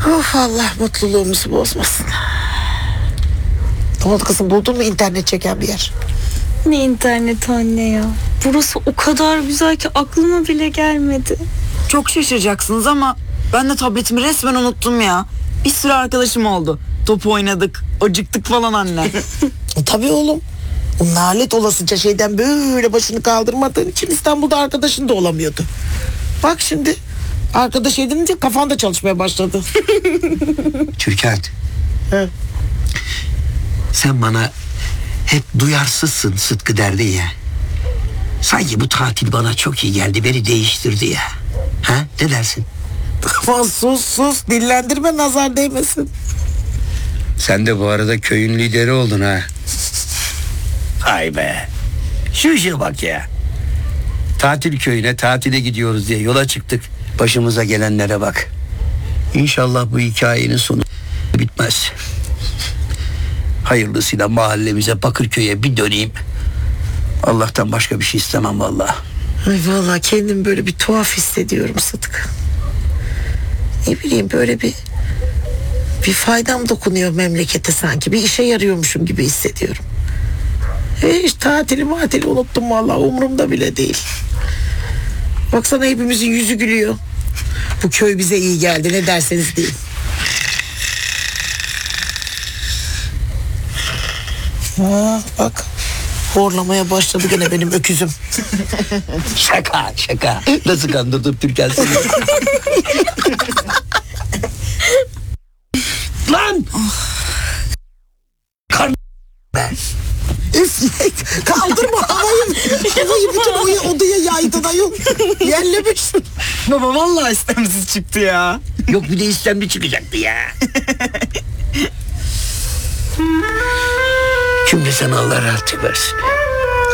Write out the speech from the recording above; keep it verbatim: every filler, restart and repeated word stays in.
Of, Allah mutluluğumuzu bozmasın. Ne oldu kızım, buldun mu internet çeken bir yer? Ne internet anne ya. Burası o kadar güzel ki aklıma bile gelmedi. Çok şaşıracaksınız ama ben de tabletimi resmen unuttum ya. Bir sürü arkadaşım oldu. Top oynadık, acıktık falan anne. E tabii oğlum. O nalet olasıca şeyden böyle başını kaldırmadığın için İstanbul'da arkadaşın da olamıyordu. Bak şimdi arkadaş edince kafan da çalışmaya başladı. Türkan. He. Sen bana hep duyarsızsın Sıtkı derdi ya. Sanki bu tatil bana çok iyi geldi, beni değiştirdi ya. Ha, ne dersin? Aman sus sus, dillendirme, nazar değmesin. Sen de bu arada köyün lideri oldun ha. Hay be. Şu işe bak ya. Tatil köyüne tatile gidiyoruz diye yola çıktık. Başımıza gelenlere bak. İnşallah bu hikayenin sonu bitmez. Hayırlısıyla mahallemize, Bakırköy'e bir döneyim. Allah'tan başka bir şey istemem vallahi. Ay vallahi kendim böyle bir tuhaf hissediyorum Sıtkı. Ne bileyim, böyle bir bir faydam dokunuyor memlekete sanki. Bir işe yarıyormuşum gibi hissediyorum. E hiç tatili matili unuttum vallahi, umurumda bile değil. Baksana hepimizin yüzü gülüyor. Bu köy bize iyi geldi, ne derseniz deyin. Ha, bak horlamaya başladı gene benim öküzüm. Şaka şaka. Nasıl kandırdım Türkan seni? Lan! Kar... be. Üf, kaldırma havayı. Havayı bütün oya, odaya yaydın ayol. Yerlemişsin. Baba vallahi istemsiz çıktı ya. Yok, bir de istemli çıkacaktı ya. Cümle sana Allah rahatlık versin.